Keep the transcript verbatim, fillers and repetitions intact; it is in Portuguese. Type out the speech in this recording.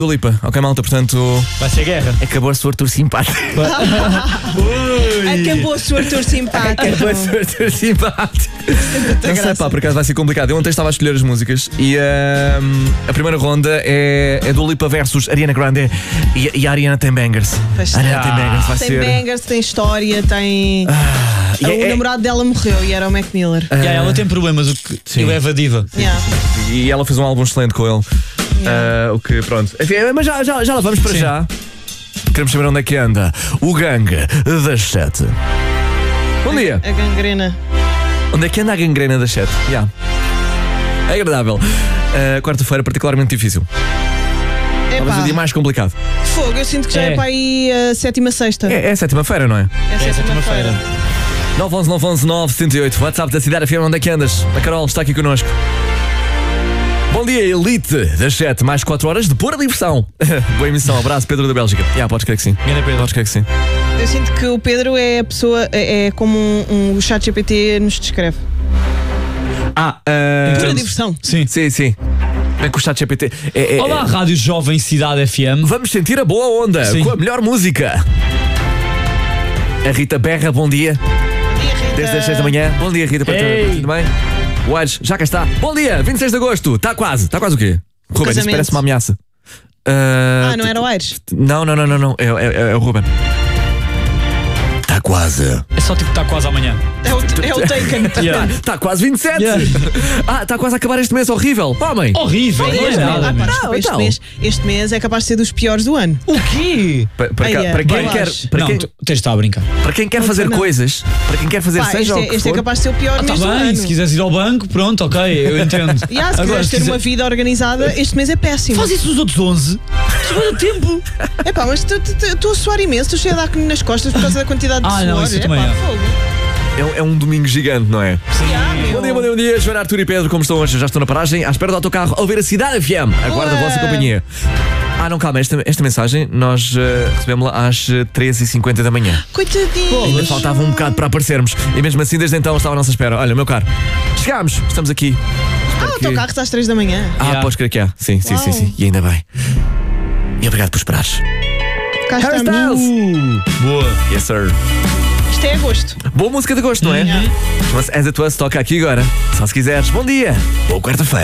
Dua Lipa, ok, malta, portanto. Vai ser guerra. Acabou-se o Arthur simpático. Acabou-se o Arthur simpático. Acabou-se o Arthur simpático. Não sei, pá, por acaso vai ser complicado. Eu ontem estava a escolher as músicas e uh, a primeira ronda é, é Dua Lipa versus Ariana Grande e, e a Ariana tem bangers. Pois a Ariana ah. tem bangers, vai tem ser. Tem bangers, tem história, tem. Ah, o é, namorado dela morreu e era o Mac Miller. Uh, yeah, ela tem problemas, o que sim. eu é a diva. Yeah. E ela fez um álbum excelente com ele. Yeah. Uh, o que, pronto. Enfim, mas já, já, já lá vamos para sim. já. Queremos saber onde é que anda o gangue das sete. Bom dia. A gangrena. Onde é que anda a gangrena das sete? Yeah. É agradável. Uh, quarta-feira, particularmente difícil. Talvez o dia mais complicado. Fogo, eu sinto que já é, é para aí a sétima sexta. É, é a sétima-feira, não é? É a sétima-feira. nove onze nove onze nove sete oito. WhatsApp da Cidade F M, onde é que andas? A Carol está aqui connosco. Bom dia, Elite das sete, mais quatro horas de pura diversão. Boa emissão, abraço, Pedro da Bélgica. Yeah, podes crer que sim. Pedro. Podes crer que sim. Eu sinto que o Pedro é a pessoa, é, é como um, um chat G P T nos descreve. Ah, uh... pura diversão. Sim, sim, sim. Bem com o chat G P T. É, é, Olá, é... Rádio Jovem Cidade F M. Vamos sentir a boa onda sim. com a melhor música. A Rita berra, bom dia. Bom dia, Rita. Desde as seis da manhã. Bom dia, Rita. Ei. Tudo bem? O Aires, já cá está. Bom dia, vinte e seis de agosto. Está quase. Está quase o quê? O Ruben, isso parece uma ameaça. Uh, ah, não era o Aires? Não, não, não, não, não. É, é, é o Ruben. Está quase. É só tipo, está quase amanhã. É o, é o Taken. Está yeah. tá quase vinte e sete. Yeah. Ah, está quase a acabar este mês. Horrível. Homem. Horrível. Não é nada, ah, pá, desculpa, este, mês, este mês é capaz de ser dos piores do ano. O quê? Para, para, Ai, para quem quer. Para não, quem, tu tens de estar a brincar. Para quem quer não, fazer não. coisas, para quem quer fazer pá, seja este, o é, que este for. é capaz de ser o pior ah, mês tá do bem, ano. Se quiseres ir ao banco, pronto, ok, eu entendo. E yeah, se Agora, quiseres ter quiser... uma vida organizada, este mês é péssimo. Faz isso nos outros onze. Segura tempo. É pá, mas estou a suar imenso, estou cheia de acne nas costas por causa da quantidade de ah, suor. Não, isso é também pá, é. fogo. É, é um domingo gigante, não é? Sim. Yeah, bom dia, bom dia, bom dia. Joana, Arthur e Pedro, como estão hoje? Já estou na paragem, à espera do autocarro, a ouvir a Cidade F M. Aguardo a vossa companhia. Ah, não, calma, esta, esta mensagem nós uh, recebemos-la às treze e cinquenta da manhã. Coitadinho. Ainda faltava um bocado para aparecermos. E mesmo assim, desde então, estava à nossa espera. Olha, meu caro, chegámos, estamos aqui. Ah, o autocarro está às três da manhã. Ah, yeah. Podes crer que há. Sim, sim, sim, sim. E ainda bem. E obrigado por esperares. Cá Harry estamos. Uh, boa. Yes, sir. Isto é agosto. Boa música de agosto, não é? Yeah. Chama-se As It Was, toca aqui agora. Só se quiseres. Bom dia. Boa quarta-feira.